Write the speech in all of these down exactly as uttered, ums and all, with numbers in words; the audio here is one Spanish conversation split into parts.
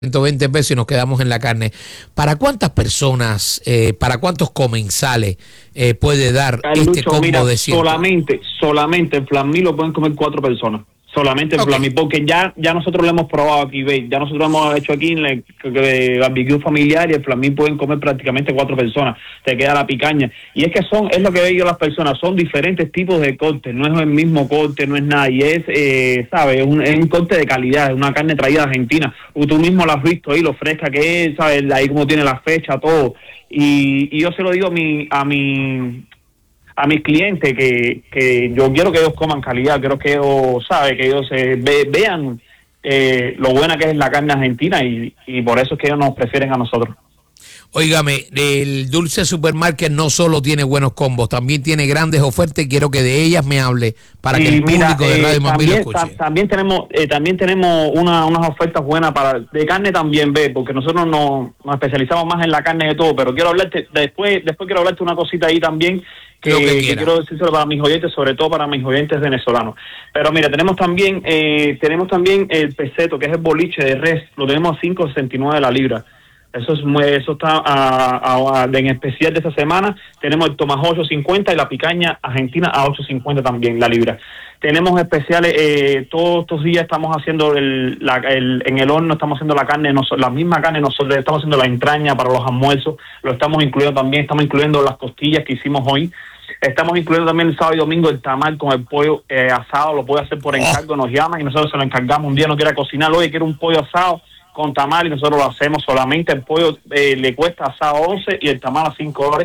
ciento veinte pesos y nos quedamos en la carne. ¿Para cuántas personas, eh, para cuántos comensales eh, puede dar Carlucho, este combo mira, de cien? solamente, solamente en Flan Mí lo pueden comer cuatro personas. Solamente en Okay. Flan Mí, porque ya ya nosotros lo hemos probado aquí, ¿veis? Ya nosotros lo hemos hecho aquí en el barbecue familiar y en Flan Mí pueden comer prácticamente cuatro personas. Te queda la picaña. Y es que son, es lo que veo yo las personas, son diferentes tipos de cortes, no es el mismo corte, no es nada. Y es, eh, ¿sabes? Es un, es un corte de calidad, es una carne traída de Argentina. Tú mismo lo has visto ahí, lo fresca que es, ¿sabes? Ahí como tiene la fecha, todo. Y, y yo se lo digo a mi... A mi a mis clientes que, que yo quiero que ellos coman calidad, quiero que ellos, sabe, que ellos eh, ve, vean eh, lo buena que es la carne argentina y, y por eso es que ellos nos prefieren a nosotros. Óigame, el Dulce Supermarket no solo tiene buenos combos, también tiene grandes ofertas y quiero que de ellas me hable para y que el mira, público de Radio eh, Mambí lo también, escuche. ta, también tenemos eh, también tenemos una, unas ofertas buenas para de carne también, ve, porque nosotros nos, nos especializamos más en la carne de todo, pero quiero hablarte después después quiero hablarte una cosita ahí también que, que, que quiero decírselo para mis oyentes, sobre todo para mis oyentes venezolanos. Pero mira, tenemos también eh, tenemos también el peseto, que es el boliche de res, lo tenemos a cinco sesenta y nueve la libra. Eso es muy, eso está a, a, a, en especial de esta semana. Tenemos el tomahawk ocho cincuenta y la picaña argentina a ocho cincuenta también la libra. Tenemos especiales, eh, todos estos días estamos haciendo el, la, el, en el horno estamos haciendo la carne, no, la misma carne, nosotros estamos haciendo la entraña para los almuerzos, lo estamos incluyendo también, estamos incluyendo las costillas que hicimos hoy. Estamos incluyendo también el sábado y domingo el tamal con el pollo eh, asado, lo puede hacer por encargo, nos llaman y nosotros se lo encargamos. Un día no quiera cocinar, oye, quiero un pollo asado con tamal y nosotros lo hacemos. Solamente el pollo eh, le cuesta asado once y el tamal a cinco dólares.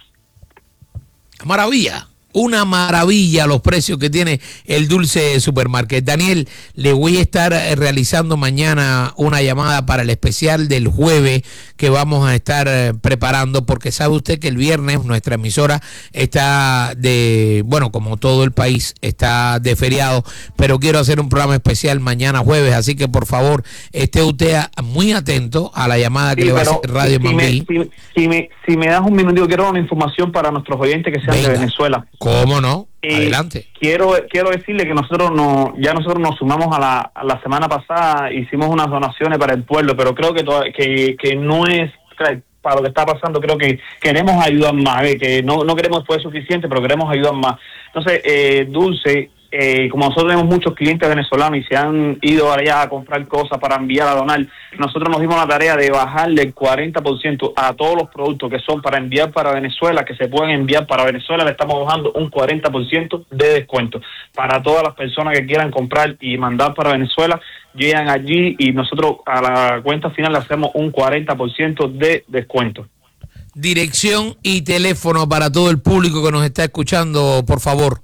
Maravilla, una maravilla los precios que tiene el Dulce Supermarket. Daniel, le voy a estar realizando mañana una llamada para el especial del jueves que vamos a estar preparando, porque sabe usted que el viernes nuestra emisora está de, bueno, como todo el país, está de feriado, pero quiero hacer un programa especial mañana jueves, así que por favor esté usted muy atento a la llamada que sí, le va a hacer Radio si Mambí. Me, si, si, me, si me das un minutito, quiero dar una información para nuestros oyentes que sean Venga. de Venezuela. ¿Cómo no? Eh, Adelante. Quiero quiero decirle que nosotros no, ya nosotros nos sumamos a la, a la semana pasada, hicimos unas donaciones para el pueblo, pero creo que to, que, que no es para lo que está pasando, creo que queremos ayudar más, eh, que no, no queremos fue suficiente, pero queremos ayudar más. Entonces, eh, Dulce, eh, como nosotros tenemos muchos clientes venezolanos y se han ido allá a comprar cosas para enviar a donar, nosotros nos dimos la tarea de bajarle el cuarenta por ciento a todos los productos que son para enviar para Venezuela, que se pueden enviar para Venezuela, le estamos bajando un cuarenta por ciento de descuento para todas las personas que quieran comprar y mandar para Venezuela. Llegan allí y nosotros a la cuenta final le hacemos un cuarenta por ciento de descuento. Dirección y teléfono para todo el público que nos está escuchando, por favor.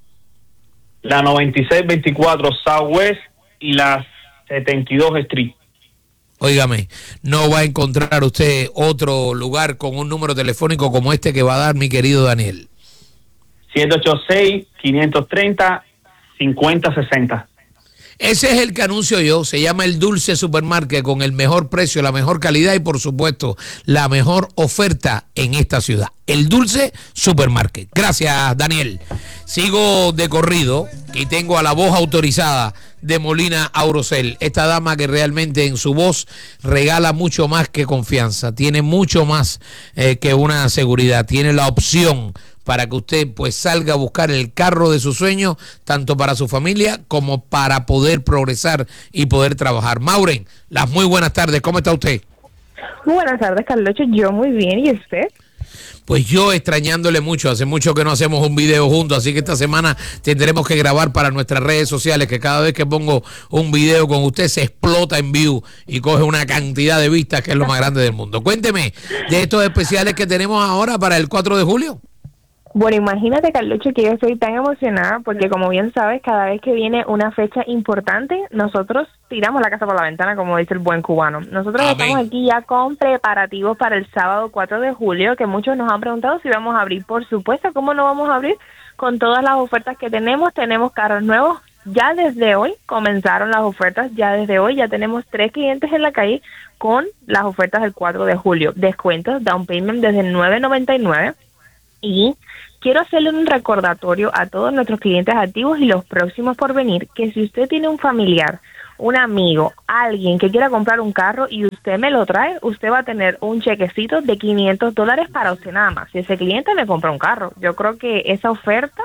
La noventa y seis veinticuatro Southwest y la setenta y dos Street. Óigame, no va a encontrar usted otro lugar con un número telefónico como este que va a dar mi querido Daniel. siete ocho seis, cinco tres cero, cinco cero seis cero. Ese es el que anuncio yo, se llama el Dulce Supermarket, con el mejor precio, la mejor calidad y por supuesto la mejor oferta en esta ciudad. El Dulce Supermarket. Gracias, Daniel. Sigo de corrido y tengo a la voz autorizada de Molina Aurosel, esta dama que realmente en su voz regala mucho más que confianza, tiene mucho más eh, que una seguridad, tiene la opción para que usted pues salga a buscar el carro de su sueño, tanto para su familia como para poder progresar y poder trabajar. Mauren, las muy buenas tardes, ¿cómo está usted? Muy buenas tardes, Carlocho, yo muy bien, ¿y usted? Pues yo extrañándole mucho, hace mucho que no hacemos un video juntos, así que esta semana tendremos que grabar para nuestras redes sociales, que cada vez que pongo un video con usted se explota en view y coge una cantidad de vistas que es lo más grande del mundo. Cuénteme de estos especiales que tenemos ahora para el cuatro de julio. Bueno, imagínate, Carlucho, que yo estoy tan emocionada porque, como bien sabes, cada vez que viene una fecha importante, nosotros tiramos la casa por la ventana, como dice el buen cubano. Nosotros Amén. Estamos aquí ya con preparativos para el sábado cuatro de julio, que muchos nos han preguntado si vamos a abrir. Por supuesto, ¿cómo no vamos a abrir? Con todas las ofertas que tenemos, tenemos carros nuevos. Ya desde hoy comenzaron las ofertas, ya desde hoy ya tenemos tres clientes en la calle con las ofertas del cuatro de julio. Descuentos, down payment desde nueve noventa y nueve. Y quiero hacerle un recordatorio a todos nuestros clientes activos y los próximos por venir, que si usted tiene un familiar un amigo, alguien que quiera comprar un carro y usted me lo trae, usted va a tener un chequecito de quinientos dólares para usted nada más. Si ese cliente me compra un carro, yo creo que esa oferta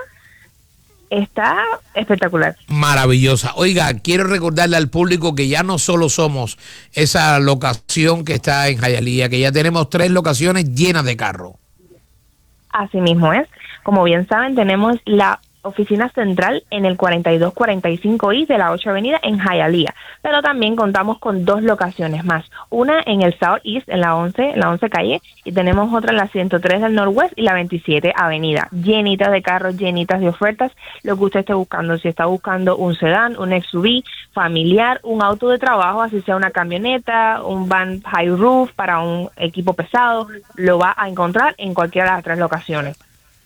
está espectacular. Maravillosa. Oiga, quiero recordarle al público que ya no solo somos esa locación que está en Hialeah, que ya tenemos tres locaciones llenas de carros. Así mismo es. Como bien saben, tenemos la oficina central en el cuarenta y dos cuarenta y cinco East de la ocho Avenida en Hialeah, pero también contamos con dos locaciones más, una en el South East en la once, en la once calle, y tenemos otra en la ciento tres del Northwest y la veintisiete Avenida, llenitas de carros, llenitas de ofertas, lo que usted esté buscando. Si está buscando un sedán, un S U V familiar, un auto de trabajo, así sea una camioneta, un van high roof para un equipo pesado, lo va a encontrar en cualquiera de las tres locaciones.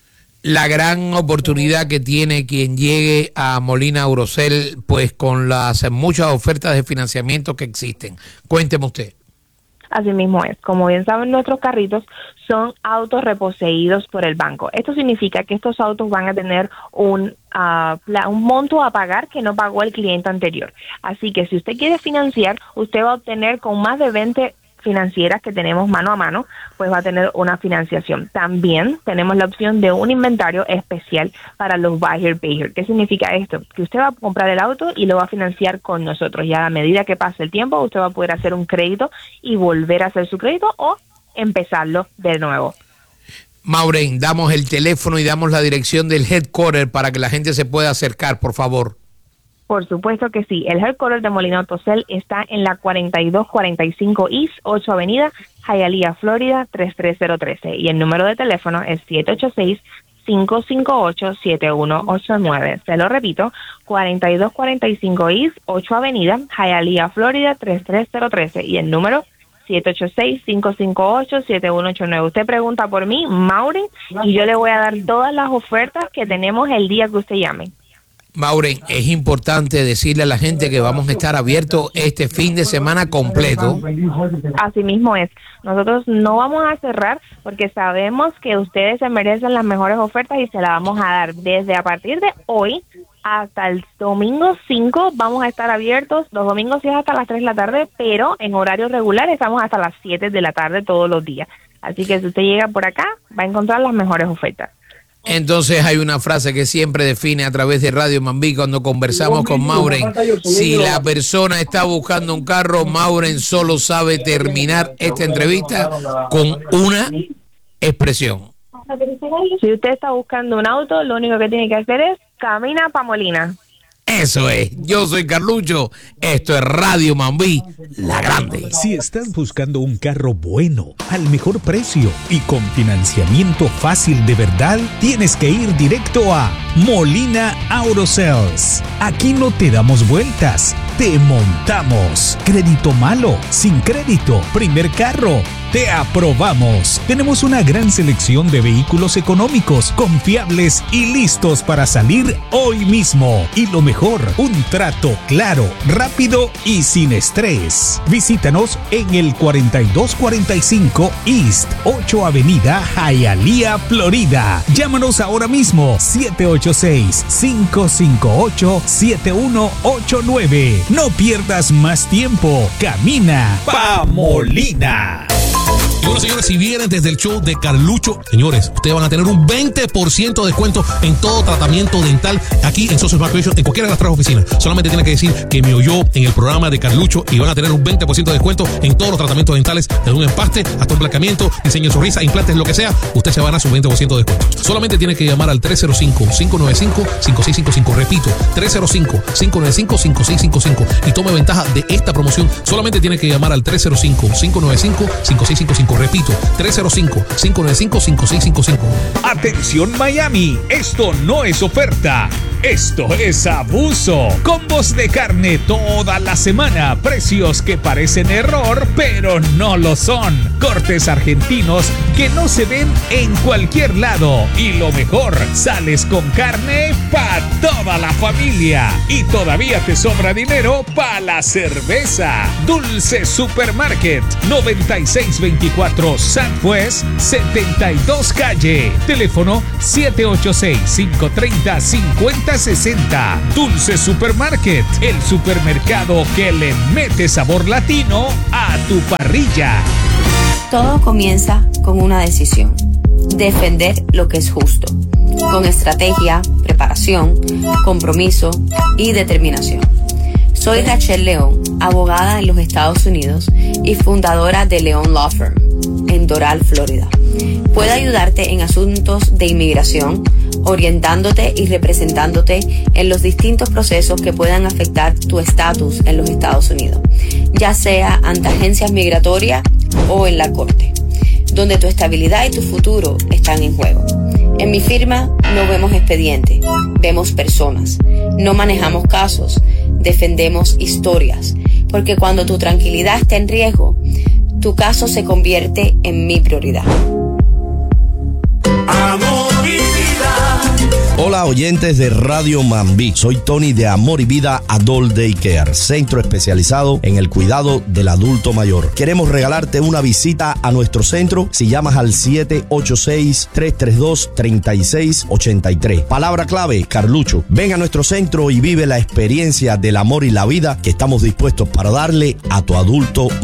La gran oportunidad que tiene quien llegue a Molina Aurosel, pues con las muchas ofertas de financiamiento que existen. Cuénteme usted. Así mismo es. Como bien saben, nuestros carritos son autos reposeídos por el banco. Esto significa que estos autos van a tener un, uh, un monto a pagar que no pagó el cliente anterior. Así que si usted quiere financiar, usted va a obtener con más de veinte financieras que tenemos mano a mano, pues va a tener una financiación. También tenemos la opción de un inventario especial para los buy here, pay here. ¿Qué significa esto? Que usted va a comprar el auto y lo va a financiar con nosotros. Y a la medida que pase el tiempo, usted va a poder hacer un crédito y volver a hacer su crédito o empezarlo de nuevo. Maureen, damos el teléfono y damos la dirección del headquarter para que la gente se pueda acercar, por favor. Por supuesto que sí. El headquarter de Molina Autosel está en la cuarenta y dos cuarenta y cinco East, ocho Avenida, Hialeah, Florida, tres tres cero uno tres. Y el número de teléfono es siete ocho seis, cinco cinco ocho, siete uno ocho nueve. Se lo repito, cuarenta y dos cuarenta y cinco East, ocho Avenida, Hialeah, Florida, tres tres cero uno tres. Y el número siete ocho seis, cinco cinco ocho, siete uno ocho nueve. Usted pregunta por mí, Maureen, y yo le voy a dar todas las ofertas que tenemos el día que usted llame. Maureen, es importante decirle a la gente que vamos a estar abiertos este fin de semana completo. Así mismo es. Nosotros no vamos a cerrar porque sabemos que ustedes se merecen las mejores ofertas y se las vamos a dar desde a partir de hoy hasta el domingo cinco. Vamos a estar abiertos. Los domingos sí es hasta las tres de la tarde, pero en horario regular estamos hasta las siete de la tarde todos los días. Así que si usted llega por acá, va a encontrar las mejores ofertas. Entonces hay una frase que siempre define a través de Radio Mambí cuando conversamos con Maureen. Si la persona está buscando un carro, Maureen solo sabe terminar esta entrevista con una expresión. Si usted está buscando un auto, lo único que tiene que hacer es camina pa' Molina. Eso es, yo soy Carlucho, esto es Radio Mambí, la grande. Si estás buscando un carro bueno, al mejor precio y con financiamiento fácil de verdad, tienes que ir directo a Molina Auto Sales. Aquí no te damos vueltas, te montamos. Crédito malo, sin crédito, primer carro. Te aprobamos. Tenemos una gran selección de vehículos económicos, confiables y listos para salir hoy mismo. Y lo mejor, un trato claro, rápido y sin estrés. Visítanos en el cuarenta y dos cuarenta y cinco East, ocho Avenida, Hialeah, Florida. Llámanos ahora mismo, siete ocho seis, cinco cinco ocho, siete uno ocho nueve. No pierdas más tiempo. Camina pa' Molina. Y bueno, señores, si vienen desde el show de Carlucho, señores, ustedes van a tener un veinte por ciento de descuento en todo tratamiento dental aquí en Social Smart Vision, en cualquiera de las tres oficinas. Solamente tienen que decir que me oyó en el programa de Carlucho y van a tener un veinte por ciento de descuento en todos los tratamientos dentales, desde un empaste hasta un blanqueamiento, diseño de sonrisa, implantes, lo que sea. Usted se va a ganar su veinte por ciento de descuento. Solamente tiene que llamar al tres cero cinco, cinco nueve cinco, cinco seis cinco cinco. Repito, tres cero cinco, cinco nueve cinco, cinco seis cinco cinco y tome ventaja de esta promoción. Solamente tiene que llamar al tres cero cinco, cinco nueve cinco, cinco seis cinco cinco. Repito, tres cero cinco, cinco nueve cinco, cinco seis cinco cinco. Atención Miami, esto no es oferta, esto es abuso. Combos de carne toda la semana, precios que parecen error, pero no lo son. Cortes argentinos que no se ven en cualquier lado. Y lo mejor, sales con carne para toda la familia. Y todavía te sobra dinero para la cerveza. Dulce Supermarket, noventa y seis veinticuatro Southwest setenta y dos calle. Teléfono siete ocho seis, cinco tres cero, cinco treinta sesenta. Dulce Supermarket, el supermercado que le mete sabor latino a tu parrilla. Todo comienza con una decisión: defender lo que es justo, con estrategia, preparación, compromiso y determinación. Soy Rachel León, abogada en los Estados Unidos y fundadora de León Law Firm en Doral, Florida. Puedo ayudarte en asuntos de inmigración, orientándote y representándote en los distintos procesos que puedan afectar tu estatus en los Estados Unidos, ya sea ante agencias migratorias o en la corte, donde tu estabilidad y tu futuro están en juego. En mi firma no vemos expedientes, vemos personas, no manejamos casos, defendemos historias, porque cuando tu tranquilidad está en riesgo, tu caso se convierte en mi prioridad. Amor y vida. Hola oyentes de Radio Mambí, soy Tony de Amor y Vida Adult Daycare, centro especializado en el cuidado del adulto mayor. Queremos regalarte una visita a nuestro centro si llamas al siete ocho seis, tres tres dos, tres seis ocho tres. Palabra clave, Carlucho. Ven a nuestro centro y vive la experiencia del amor y la vida que estamos dispuestos para darle a tu adulto